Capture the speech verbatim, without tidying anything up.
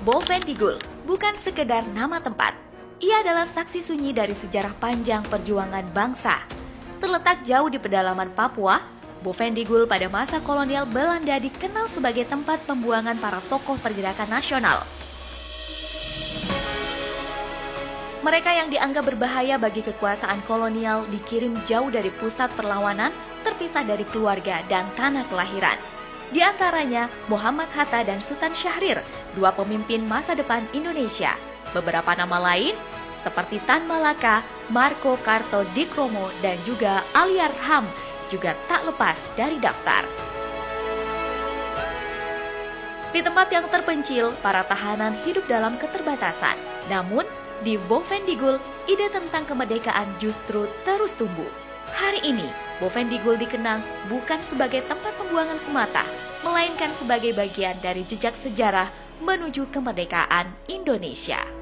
Bovendigul bukan sekedar nama tempat. Ia adalah saksi sunyi dari sejarah panjang perjuangan bangsa. Terletak jauh di pedalaman Papua, Bovendigul pada masa kolonial Belanda dikenal sebagai tempat pembuangan para tokoh pergerakan nasional. Mereka yang dianggap berbahaya bagi kekuasaan kolonial dikirim jauh dari pusat perlawanan, terpisah dari keluarga dan tanah kelahiran. Di antaranya Muhammad Hatta dan Sultan Syahrir, dua pemimpin masa depan Indonesia. Beberapa nama lain seperti Tan Malaka, Marco Kartodikromo, dan juga Aliarham juga tak lepas dari daftar. Di tempat yang terpencil, para tahanan hidup dalam keterbatasan. Namun, di Bovendigul, ide tentang kemerdekaan justru terus tumbuh. Hari ini, Bovendigul dikenang bukan sebagai tempat pembuangan semata, melainkan sebagai bagian dari jejak sejarah menuju kemerdekaan Indonesia.